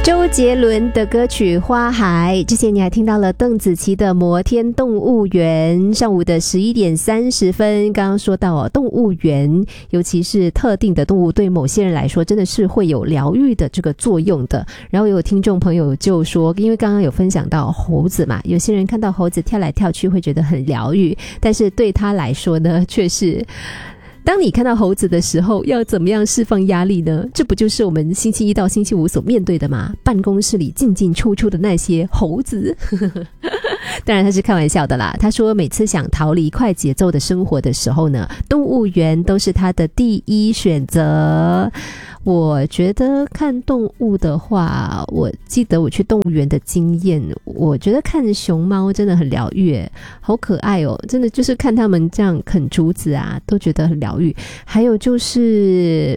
周杰伦的歌曲《花海》，之前你还听到了邓紫棋的《摩天动物园》。上午的11点30分，刚刚说到动物园，尤其是特定的动物，对某些人来说真的是会有疗愈的这个作用的。然后有听众朋友就说，因为刚刚有分享到猴子嘛，有些人看到猴子跳来跳去会觉得很疗愈，但是对他来说呢，却是当你看到猴子的时候，要怎么样释放压力呢？这不就是我们星期一到星期五所面对的吗？办公室里进进出出的那些猴子。当然他是开玩笑的啦。他说每次想逃离快节奏的生活的时候呢，动物园都是他的第一选择。我觉得看动物的话，我记得我去动物园的经验，我觉得看熊猫真的很疗愈，好可爱哦，真的就是看他们这样啃竹子啊，都觉得很疗愈。还有就是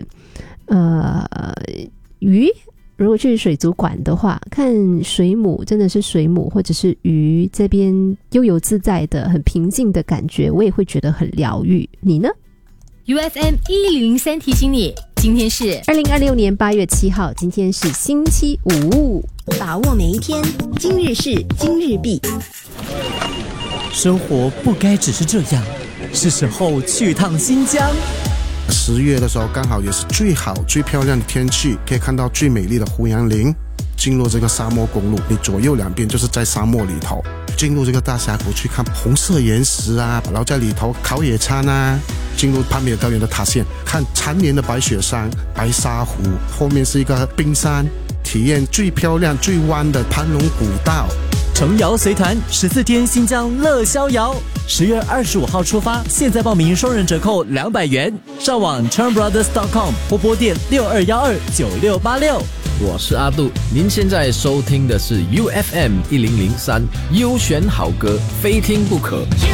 鱼，如果去水族馆的话，看水母，真的是水母或者是鱼这边悠游自在的很平静的感觉，我也会觉得很疗愈。你呢？ UFM 1003提醒你，今天是 2026年8月7号，今天是星期五， 把握每一天，今日事今日毕。 生活不该只是这样，是时候去趟新疆。 10月的时候刚好也是最好最漂亮的天气，可以看到最美丽的胡杨林。进入这个沙漠公路，你左右两边就是在沙漠里头，进入这个大峡谷去看红色岩石啊，然后在里头烤野餐啊，进入攀米尔高原的塔县，看缠绵的白雪山、白沙湖，后面是一个冰山，体验最漂亮最弯的盘龙古道。 程瑶随团14天新疆乐逍遥，10月25号出发，现在报名双人折扣200元，上网 charmbrothers.com 或拨电62129686。 我是阿杜，您现在收听的是 UFM 1003，优选好歌，非听不可。